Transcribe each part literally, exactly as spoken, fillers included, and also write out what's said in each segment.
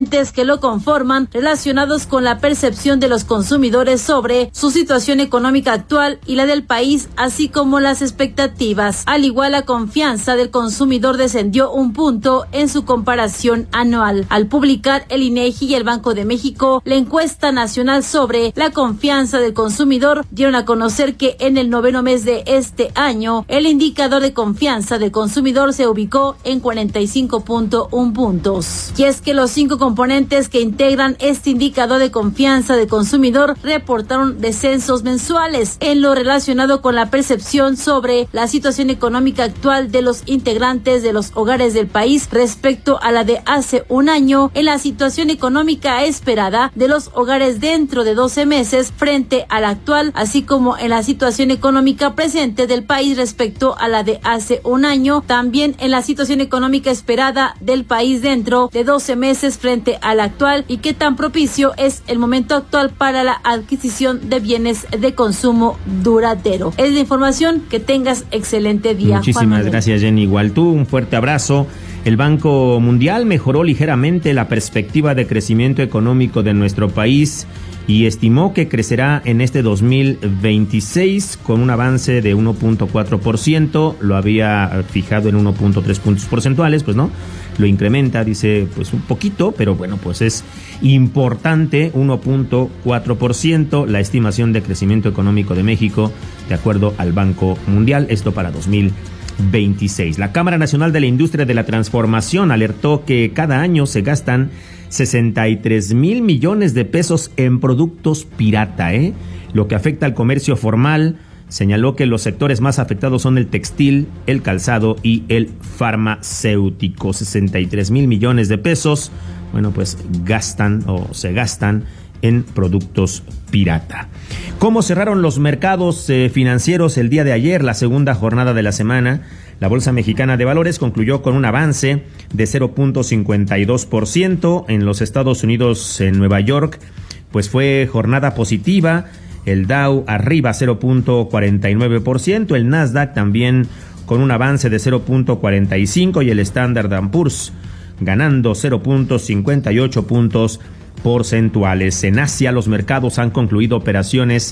componentes que lo conforman relacionados con la percepción de los consumidores sobre su situación económica actual y la del país, así como las expectativas. Al igual, la confianza del consumidor descendió un punto en su comparación anual. Al publicar el INEGI y el Banco de México la encuesta nacional sobre la confianza del consumidor, dieron a conocer que en el noveno mes de este año el indicador de confianza del consumidor se ubicó en cuarenta y cinco punto uno puntos. Y es que los cinco componentes que integran este indicador de confianza del consumidor reportaron descensos mensuales en lo relacionado con la percepción sobre la situación económica actual de los integrantes de los hogares del país respecto a la de hace un año, en la situación económica esperada de los hogares dentro de doce meses frente a la actual, así como en la situación económica presente del país respecto a la de hace un año, también en la situación económica esperada del país dentro de doce meses frente a la actual, y qué tan propicio es el momento actual para la adquisición de bienes de consumo duradero. Es la información. Que tengas excelente día. Muchísimas gracias, Jenny. Igual tú, un fuerte abrazo. El Banco Mundial mejoró ligeramente la perspectiva de crecimiento económico de nuestro país y estimó que crecerá en este dos mil veintiséis con un avance de uno punto cuatro por ciento. Lo había fijado en uno punto tres puntos porcentuales, pues no, lo incrementa, dice, pues un poquito, pero bueno, pues es importante, uno punto cuatro por ciento la estimación de crecimiento económico de México, de acuerdo al Banco Mundial, esto para dos mil veintiséis. La Cámara Nacional de la Industria de la Transformación alertó que cada año se gastan sesenta y tres mil millones de pesos en productos pirata, ¿eh? Lo que afecta al comercio formal. Señaló que los sectores más afectados son el textil, el calzado y el farmacéutico. sesenta y tres mil millones de pesos, bueno, pues gastan o se gastan en productos pirata. ¿Cómo cerraron los mercados eh, financieros el día de ayer, la segunda jornada de la semana? La Bolsa Mexicana de Valores concluyó con un avance de cero punto cincuenta y dos por ciento. En los Estados Unidos, en Nueva York, pues fue jornada positiva. El Dow arriba cero punto cuarenta y nueve por ciento, el Nasdaq también con un avance de cero punto cuarenta y cinco y el Standard and Poor's ganando cero punto cincuenta y ocho puntos porcentuales. En Asia, los mercados han concluido operaciones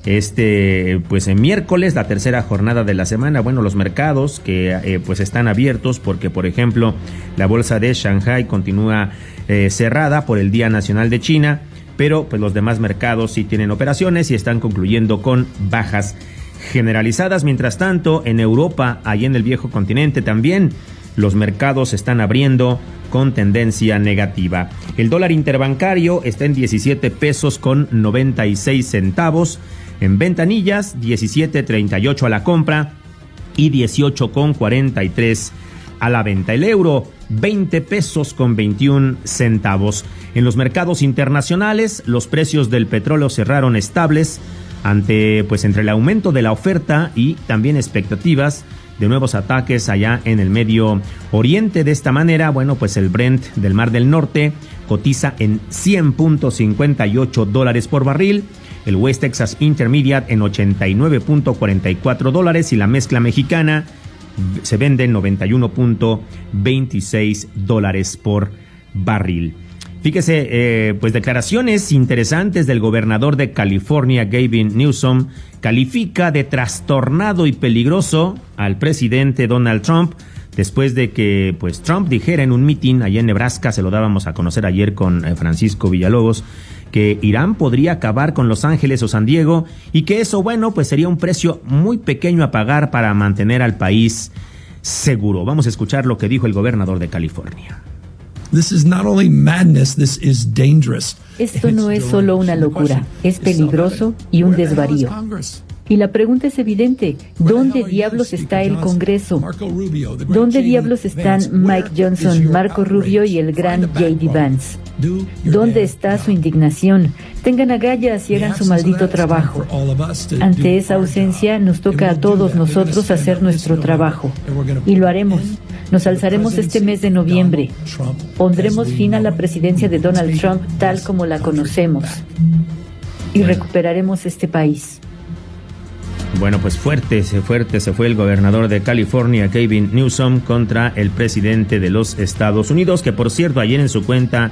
este pues en miércoles, la tercera jornada de la semana. Bueno, los mercados que eh, pues están abiertos porque, por ejemplo, la bolsa de Shanghai continúa eh, cerrada por el Día Nacional de China, pero pues los demás mercados sí tienen operaciones y están concluyendo con bajas generalizadas. Mientras tanto, en Europa, allí en el viejo continente también, los mercados están abriendo con tendencia negativa. El dólar interbancario está en diecisiete pesos con noventa y seis centavos. En ventanillas, diecisiete treinta y ocho a la compra y dieciocho con cuarenta y tres a la venta. El euro, veinte pesos con veintiún centavos. En los mercados internacionales, los precios del petróleo cerraron estables ante, pues, entre el aumento de la oferta y también expectativas de nuevos ataques allá en el Medio Oriente. De esta manera, bueno, pues el Brent del Mar del Norte cotiza en cien punto cincuenta y ocho dólares por barril, el West Texas Intermediate en ochenta y nueve punto cuarenta y cuatro dólares y la mezcla mexicana se vende en noventa y uno punto veintiséis dólares por barril. Fíjese, eh, pues declaraciones interesantes del gobernador de California, Gavin Newsom, califica de trastornado y peligroso al presidente Donald Trump después de que pues Trump dijera en un mitin allá en Nebraska, se lo dábamos a conocer ayer con eh, Francisco Villalobos, que Irán podría acabar con Los Ángeles o San Diego y que eso, bueno, pues sería un precio muy pequeño a pagar para mantener al país seguro. Vamos a escuchar lo que dijo el gobernador de California. This is not only madness, this is dangerous. Esto no es solo una locura, es peligroso y un desvarío. Y la pregunta es evidente, ¿dónde diablos está el Congreso? ¿Dónde diablos están Mike Johnson, Marco Rubio y el gran J D Vance? ¿Dónde está su indignación? Tengan agallas y hagan su maldito trabajo. Ante esa ausencia, nos toca a todos nosotros hacer nuestro trabajo. Y lo haremos. Nos alzaremos este mes de noviembre. Pondremos fin a la presidencia de Donald Trump tal como la conocemos. Y recuperaremos este país. Bueno, pues fuerte, fuerte se fue el gobernador de California, Gavin Newsom, contra el presidente de los Estados Unidos, que por cierto ayer en su cuenta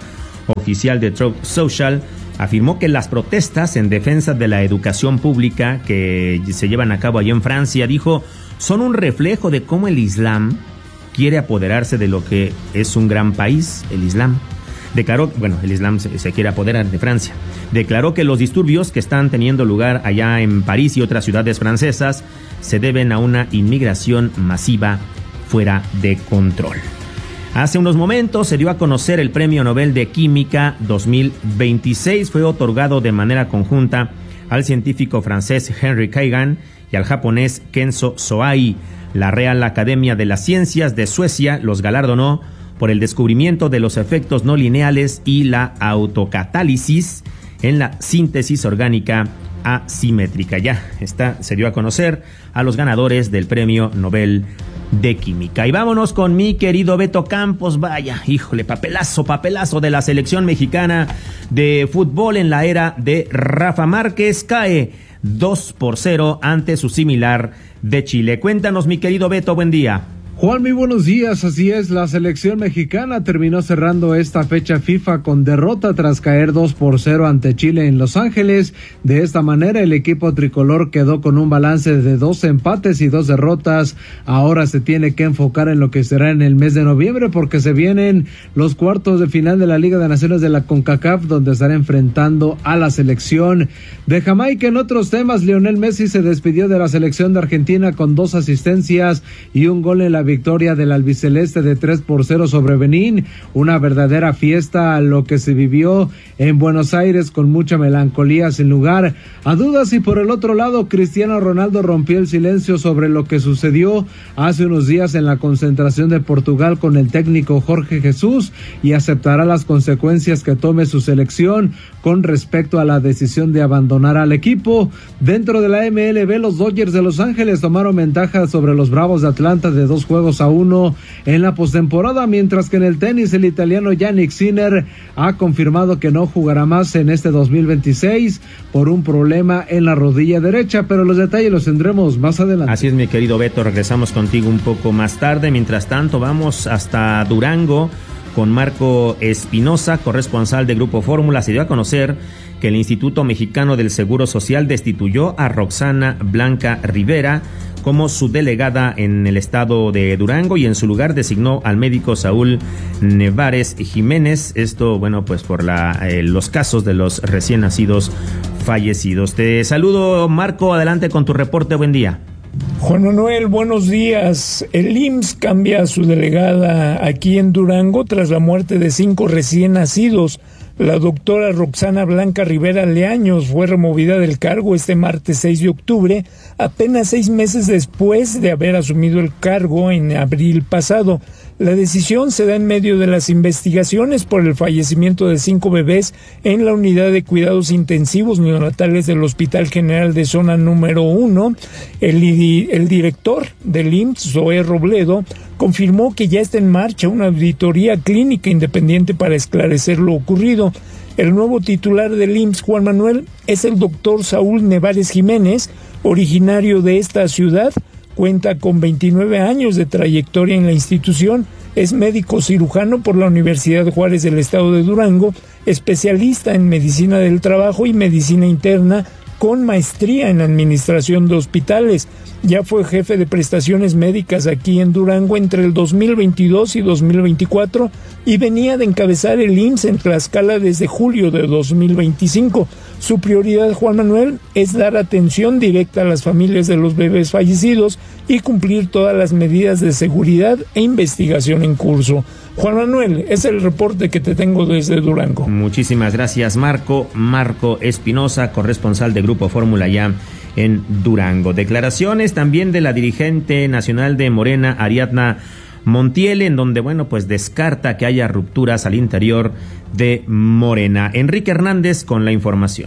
oficial de Truth Social, afirmó que las protestas en defensa de la educación pública que se llevan a cabo allí en Francia, dijo, son un reflejo de cómo el Islam quiere apoderarse de lo que es un gran país, el Islam. Declaró, bueno, el Islam se, se quiere apoderar de Francia. Declaró que los disturbios que están teniendo lugar allá en París y otras ciudades francesas se deben a una inmigración masiva fuera de control. Hace unos momentos se dio a conocer el Premio Nobel de Química dos mil veintiséis. Fue otorgado de manera conjunta al científico francés Henry Keigan y al japonés Kenzo Soai. La Real Academia de las Ciencias de Suecia los galardonó por el descubrimiento de los efectos no lineales y la autocatálisis en la síntesis orgánica asimétrica. Ya está, se dio a conocer a los ganadores del Premio Nobel de Química. Y vámonos con mi querido Beto Campos. Vaya, híjole, papelazo, papelazo de la selección mexicana de fútbol en la era de Rafa Márquez. Cae dos por cero ante su similar de Chile. Cuéntanos, mi querido Beto, buen día. Juan, muy buenos días. Así es, la selección mexicana terminó cerrando esta fecha FIFA con derrota tras caer dos por cero ante Chile en Los Ángeles. De esta manera, el equipo tricolor quedó con un balance de dos empates y dos derrotas. Ahora se tiene que enfocar en lo que será en el mes de noviembre, porque se vienen los cuartos de final de la Liga de Naciones de la CONCACAF, donde estará enfrentando a la selección de Jamaica. En otros temas, Lionel Messi se despidió de la selección de Argentina con dos asistencias y un gol en la victoria del albiceleste de tres por cero sobre Benín, una verdadera fiesta a lo que se vivió en Buenos Aires, con mucha melancolía sin lugar a dudas. Y por el otro lado, Cristiano Ronaldo rompió el silencio sobre lo que sucedió hace unos días en la concentración de Portugal con el técnico Jorge Jesús, y aceptará las consecuencias que tome su selección con respecto a la decisión de abandonar al equipo. Dentro de la M L B, los Dodgers de Los Ángeles tomaron ventaja sobre los Bravos de Atlanta de dos juegos a uno en la postemporada, mientras que en el tenis el italiano Jannik Sinner ha confirmado que no jugará más en este dos mil veintiséis por un problema en la rodilla derecha, pero los detalles los tendremos más adelante. Así es, mi querido Beto, regresamos contigo un poco más tarde. Mientras tanto, vamos hasta Durango con Marco Espinosa, corresponsal de Grupo Fórmula. Se dio a conocer que el Instituto Mexicano del Seguro Social destituyó a Roxana Blanca Rivera como su delegada en el estado de Durango, y en su lugar designó al médico Saúl Nevares Jiménez. Esto, bueno, pues por la eh, los casos de los recién nacidos fallecidos. Te saludo, Marco, adelante con tu reporte, buen día. Juan Manuel, buenos días. El I M S S cambia a su delegada aquí en Durango tras la muerte de cinco recién nacidos. La doctora Roxana Blanca Rivera Leaños fue removida del cargo este martes seis de octubre, apenas seis meses después de haber asumido el cargo en abril pasado. La decisión se da en medio de las investigaciones por el fallecimiento de cinco bebés en la unidad de cuidados intensivos neonatales del Hospital General de Zona número uno. El, el director del I M S S, Zoé Robledo, confirmó que ya está en marcha una auditoría clínica independiente para esclarecer lo ocurrido. El nuevo titular del I M S S, Juan Manuel, es el doctor Saúl Nevares Jiménez, originario de esta ciudad. Cuenta con veintinueve años de trayectoria en la institución, es médico cirujano por la Universidad Juárez del Estado de Durango, especialista en medicina del trabajo y medicina interna, con maestría en administración de hospitales. Ya fue jefe de prestaciones médicas aquí en Durango entre el dos mil veintidós y dos mil veinticuatro y venía de encabezar el I M S S en Tlaxcala desde julio de dos mil veinticinco. Su prioridad, Juan Manuel, es dar atención directa a las familias de los bebés fallecidos y cumplir todas las medidas de seguridad e investigación en curso. Juan Manuel, es el reporte que te tengo desde Durango. Muchísimas gracias, Marco. Marco Espinosa, corresponsal de Grupo Fórmula ya en Durango. Declaraciones también de la dirigente nacional de Morena, Ariadna Montiel, en donde, bueno, pues descarta que haya rupturas al interior de Morena. Enrique Hernández con la información.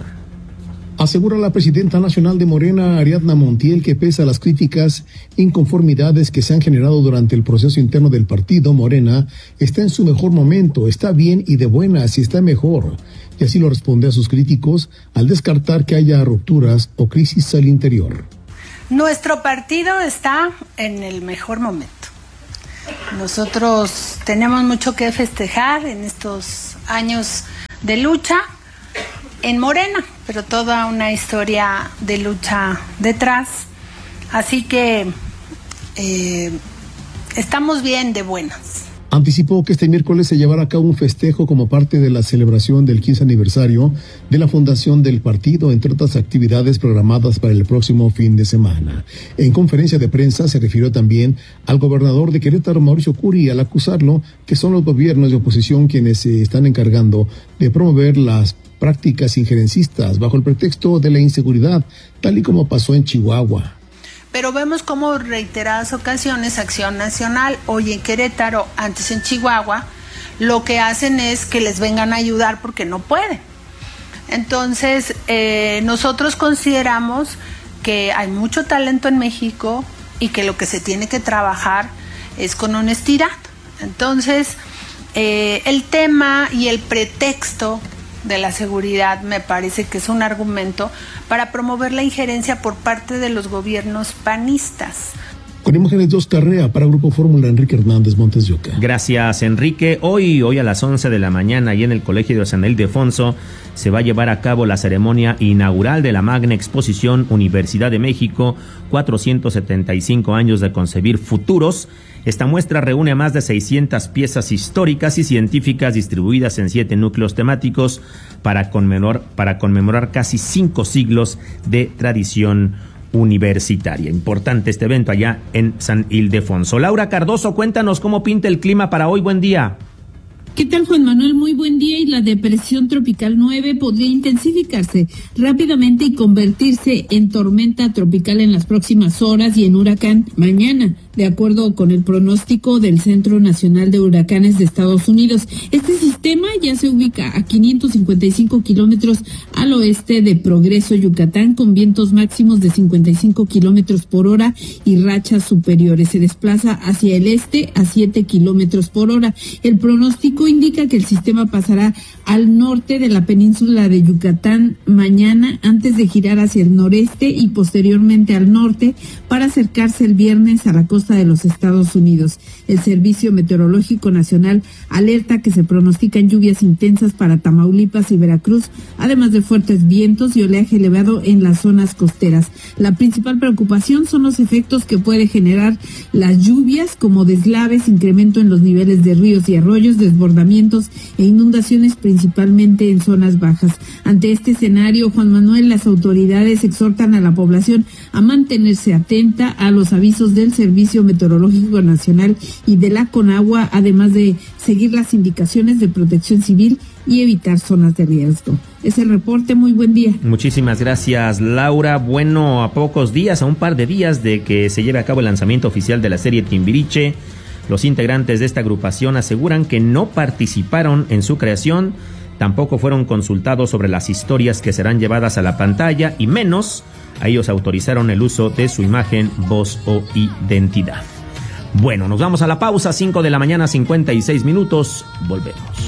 Asegura la presidenta nacional de Morena, Ariadna Montiel, que pese a las críticas, inconformidades que se han generado durante el proceso interno del partido, Morena está en su mejor momento, está bien y de buenas y está mejor. Y así lo responde a sus críticos al descartar que haya rupturas o crisis al interior. Nuestro partido está en el mejor momento. Nosotros tenemos mucho que festejar en estos años de lucha en Morena, pero toda una historia de lucha detrás. Así que eh, estamos bien de buenas. Anticipó que este miércoles se llevará a cabo un festejo como parte de la celebración del quince aniversario de la fundación del partido, entre otras actividades programadas para el próximo fin de semana. En conferencia de prensa se refirió también al gobernador de Querétaro, Mauricio Curi, al acusarlo que son los gobiernos de oposición quienes se están encargando de promover las prácticas injerencistas bajo el pretexto de la inseguridad, tal y como pasó en Chihuahua. Pero vemos como reiteradas ocasiones Acción Nacional, hoy en Querétaro, antes en Chihuahua, lo que hacen es que les vengan a ayudar porque no pueden. Entonces, eh, nosotros consideramos que hay mucho talento en México y que lo que se tiene que trabajar es con honestidad. Entonces, eh, el tema y el pretexto de la seguridad me parece que es un argumento para promover la injerencia por parte de los gobiernos panistas. Con imágenes de Oscar Rea para Grupo Fórmula, Enrique Hernández Montes de Oca. Gracias, Enrique. Hoy, hoy a las once de la mañana y en el Colegio de San Ildefonso se va a llevar a cabo la ceremonia inaugural de la magna exposición Universidad de México, cuatrocientos setenta y cinco años de concebir futuros. Esta muestra reúne a más de seiscientas piezas históricas y científicas distribuidas en siete núcleos temáticos para conmemorar, para conmemorar casi cinco siglos de tradición universitaria. Importante este evento allá en San Ildefonso. Laura Cardoso, cuéntanos cómo pinta el clima para hoy. Buen día. ¿Qué tal, Juan Manuel? Muy buen día. Y la depresión tropical nueve podría intensificarse rápidamente y convertirse en tormenta tropical en las próximas horas y en huracán mañana, de acuerdo con el pronóstico del Centro Nacional de Huracanes de Estados Unidos. Este sistema ya se ubica a quinientos cincuenta y cinco kilómetros al oeste de Progreso, Yucatán, con vientos máximos de cincuenta y cinco kilómetros por hora y rachas superiores. Se desplaza hacia el este a siete kilómetros por hora. El pronóstico indica que el sistema pasará al norte de la península de Yucatán mañana antes de girar hacia el noreste y posteriormente al norte para acercarse el viernes a la costa de los Estados Unidos. El Servicio Meteorológico Nacional alerta que se pronostican lluvias intensas para Tamaulipas y Veracruz, además de fuertes vientos y oleaje elevado en las zonas costeras. La principal preocupación son los efectos que puede generar las lluvias, como deslaves, incremento en los niveles de ríos y arroyos, desbordamientos e inundaciones, principalmente en zonas bajas. Ante este escenario, Juan Manuel, las autoridades exhortan a la población a mantenerse atenta a los avisos del Servicio Meteorológico Nacional y de la Conagua, además de seguir las indicaciones de Protección Civil y evitar zonas de riesgo. Es el reporte. Muy buen día. Muchísimas gracias, Laura. Bueno, a pocos días, a un par de días de que se lleve a cabo el lanzamiento oficial de la serie Timbiriche, los integrantes de esta agrupación aseguran que no participaron en su creación, tampoco fueron consultados sobre las historias que serán llevadas a la pantalla y menos a ellos autorizaron el uso de su imagen, voz o identidad. Bueno, nos vamos a la pausa, cinco de la mañana, cincuenta y seis minutos, volvemos.